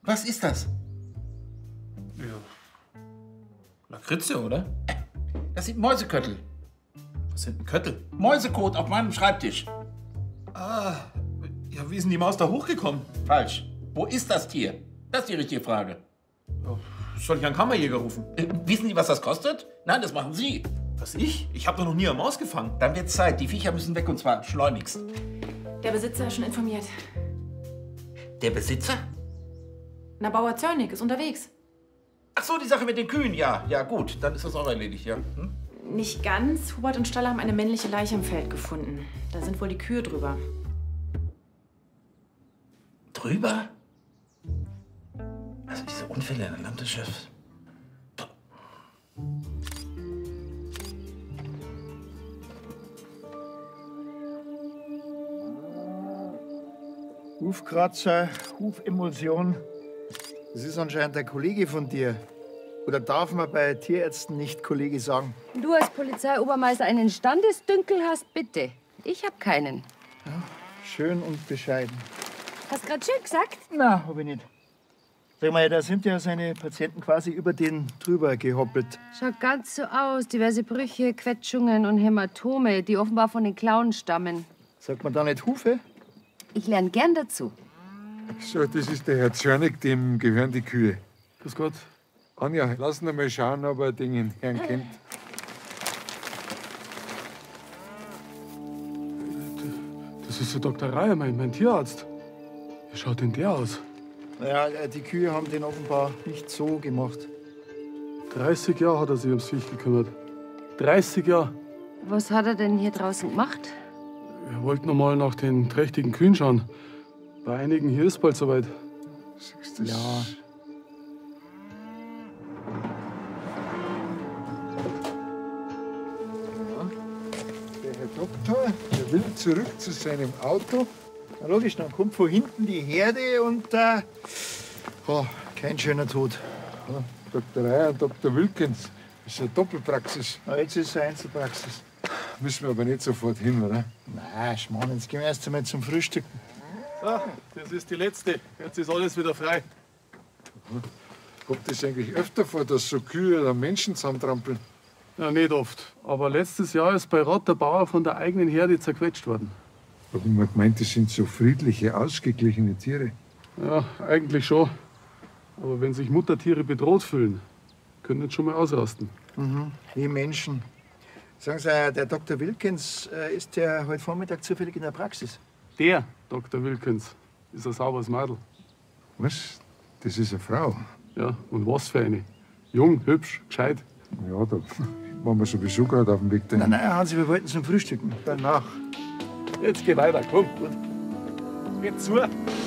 Was ist das? Ja. Lakritze, oder? Das sind Mäuseköttel. Was sind denn Köttel? Mäusekot auf meinem Schreibtisch. Ah, ja, wie ist denn die Maus da hochgekommen? Falsch. Wo ist das Tier? Das ist die richtige Frage. Ja, soll ich einen Kammerjäger rufen? Wissen Sie, was das kostet? Nein, das machen Sie. Was, ich? Ich habe doch noch nie eine Maus gefangen. Dann wird Zeit. Die Viecher müssen weg und zwar schleunigst. Der Besitzer ist schon informiert. Der Besitzer? Na, Bauer Zörnig ist unterwegs. Ach so, die Sache mit den Kühen. Ja, ja, gut. Dann ist das auch erledigt, ja. Hm? Nicht ganz. Hubert und Staller haben eine männliche Leiche im Feld gefunden. Da sind wohl die Kühe drüber. Drüber? Also diese Unfälle in der Landwirtschaft. Hufkratzer, Hufemulsion. Das ist anscheinend ein Kollege von dir. Oder darf man bei Tierärzten nicht Kollege sagen? Du als Polizeiobermeister einen Standesdünkel hast, bitte. Ich hab keinen. Ja, schön und bescheiden. Hast grad schön gesagt? Na, hab ich nicht. Sag mal, da sind ja seine Patienten quasi über den drüber gehoppelt. Schaut ganz so aus. Diverse Brüche, Quetschungen und Hämatome, die offenbar von den Klauen stammen. Sagt man da nicht Hufe? Ich lerne gern dazu. So, das ist der Herr Zörnig, dem gehören die Kühe. Grüß Gott. Anja, lass ihn mal schauen, ob er den Herrn kennt. Das ist der Dr. Reier, mein Tierarzt. Wie schaut denn der aus? Naja, die Kühe haben den offenbar nicht so gemacht. 30 Jahre hat er sich ums Viech gekümmert. 30 Jahre. Was hat er denn hier draußen gemacht? Wir wollten noch mal nach den trächtigen Kühen schauen. Bei einigen hier ist bald soweit. Siehst du das? Ja. Der Herr Doktor, der will zurück zu seinem Auto. Na logisch, dann kommt von hinten die Herde und kein schöner Tod. Ja, Dr. Reier und Dr. Wilkens. Das ist eine Doppelpraxis. Na, jetzt ist es eine Einzelpraxis. Müssen wir aber nicht sofort hin, oder? Nein, Schmarrn, jetzt gehen wir erst einmal zum Frühstücken. So, das ist die letzte. Jetzt ist alles wieder frei. Kommt das eigentlich öfter vor, dass so Kühe oder Menschen zusammentrampeln? Ja, nicht oft. Aber letztes Jahr ist bei Rott der Bauer von der eigenen Herde zerquetscht worden. Ich habe immer gemeint, das sind so friedliche, ausgeglichene Tiere. Ja, eigentlich schon. Aber wenn sich Muttertiere bedroht fühlen, können sie schon mal ausrasten. Mhm, wie Menschen. Sagen Sie, der Dr. Wilkens, ist der heute Vormittag zufällig in der Praxis? Der Dr. Wilkens ist ein sauberes Mädel. Was? Das ist eine Frau? Ja, und was für eine. Jung, hübsch, gescheit. Ja, da waren wir sowieso gerade auf dem Weg dahin. Nein, Hansi, wir wollten zum Frühstücken. Danach. Jetzt geh weiter, komm. Gut. Jetzt zu.